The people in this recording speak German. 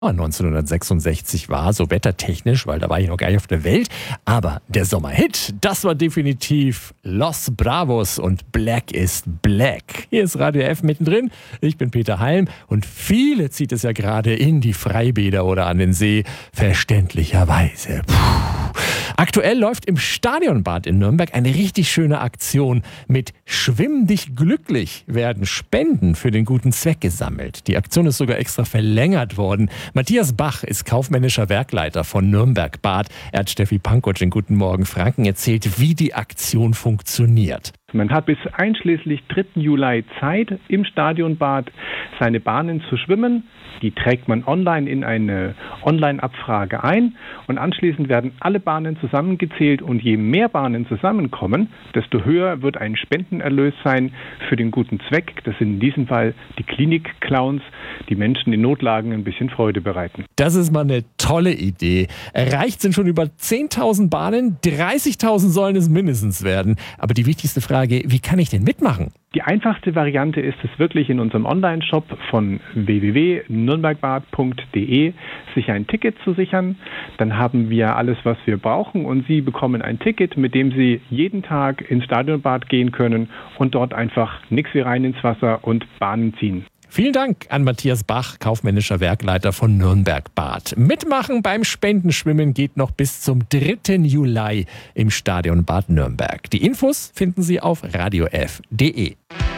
1966 war, so wettertechnisch, weil da war ich noch gar nicht auf der Welt. Aber der Sommerhit, das war definitiv Los Bravos und Black is Black. Hier ist Radio F mittendrin. Ich bin Peter Halm und viele zieht es ja gerade in die Freibäder oder an den See, verständlicherweise. Aktuell läuft im Stadionbad in Nürnberg eine richtig schöne Aktion. Mit Schwimm dich glücklich werden Spenden für den guten Zweck gesammelt. Die Aktion ist sogar extra verlängert worden. Matthias Bach ist kaufmännischer Werkleiter von Nürnberg Bad. Er hat Steffi Pankotsch in Guten Morgen Franken erzählt, wie die Aktion funktioniert. Man hat bis einschließlich 3. Juli Zeit, im Stadionbad seine Bahnen zu schwimmen. Die trägt man online in eine Online-Abfrage ein und anschließend werden alle Bahnen zusammengezählt und je mehr Bahnen zusammenkommen, desto höher wird ein Spendenerlös sein für den guten Zweck. Das sind in diesem Fall die Klinik-Clowns, die Menschen in Notlagen ein bisschen Freude bereiten. Das ist mal eine tolle Idee. Erreicht sind schon über 10.000 Bahnen, 30.000 sollen es mindestens werden. Aber die wichtigste Frage, wie kann ich denn mitmachen? Die einfachste Variante ist es wirklich in unserem Online-Shop von www.nürnbergbad.de sich ein Ticket zu sichern. Dann haben wir alles, was wir brauchen und Sie bekommen ein Ticket, mit dem Sie jeden Tag ins Stadionbad gehen können und dort einfach nichts wie rein ins Wasser und Bahnen ziehen. Vielen Dank an Matthias Bach, kaufmännischer Werkleiter von Nürnberg Bad. Mitmachen beim Spendenschwimmen geht noch bis zum 3. Juli im Stadionbad Nürnberg. Die Infos finden Sie auf radiof.de.